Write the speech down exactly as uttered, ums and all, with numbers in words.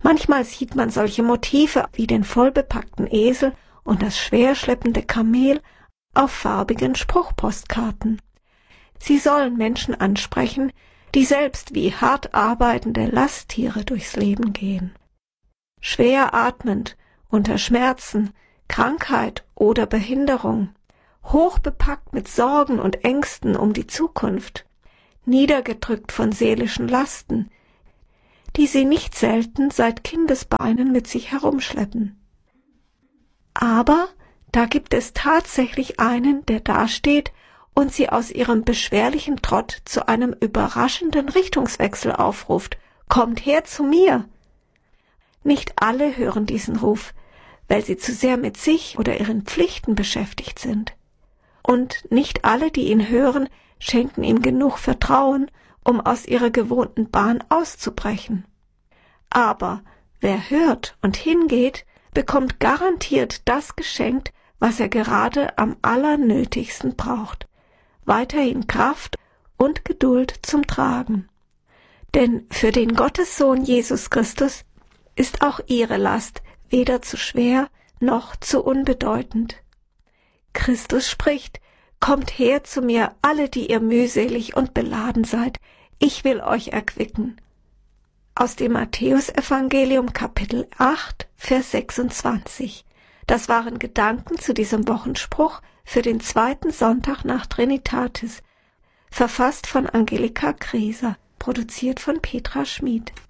Manchmal sieht man solche Motive wie den vollbepackten Esel und das schwerschleppende Kamel auf farbigen Spruchpostkarten. Sie sollen Menschen ansprechen, die selbst wie hart arbeitende Lasttiere durchs Leben gehen. Schwer atmend, unter Schmerzen, Krankheit oder Behinderung, hochbepackt mit Sorgen und Ängsten um die Zukunft, niedergedrückt von seelischen Lasten, die sie nicht selten seit Kindesbeinen mit sich herumschleppen. Aber da gibt es tatsächlich einen, der dasteht und sie aus ihrem beschwerlichen Trott zu einem überraschenden Richtungswechsel aufruft. Kommt her zu mir! Nicht alle hören diesen Ruf, weil sie zu sehr mit sich oder ihren Pflichten beschäftigt sind. Und nicht alle, die ihn hören, schenken ihm genug Vertrauen, um aus ihrer gewohnten Bahn auszubrechen. Aber wer hört und hingeht, bekommt garantiert das geschenkt, was er gerade am allernötigsten braucht. Weiterhin Kraft und Geduld zum Tragen. Denn für den Gottessohn Jesus Christus ist auch ihre Last weder zu schwer noch zu unbedeutend. Christus spricht: Kommt her zu mir, alle, die ihr mühselig und beladen seid, ich will euch erquicken. Aus dem Matthäusevangelium Kapitel acht, Vers sechsundzwanzig. Das waren Gedanken zu diesem Wochenspruch für den zweiten Sonntag nach Trinitatis, verfasst von Angelika Kreser, produziert von Petra Schmid.